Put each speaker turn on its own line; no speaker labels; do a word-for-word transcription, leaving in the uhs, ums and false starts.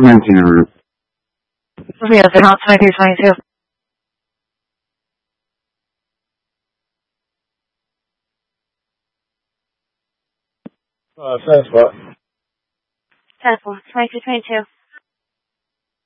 nineteen en route.
Yes, account twenty-two twenty-two.
Uh, same spot.
ten four, twenty-two twenty-two.